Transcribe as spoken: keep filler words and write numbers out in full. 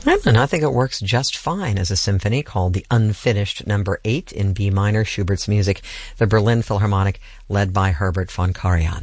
I don't know. I think it works just fine as a symphony called the Unfinished Number Eight in B minor, Schubert's music, the Berlin Philharmonic, led by Herbert von Karajan.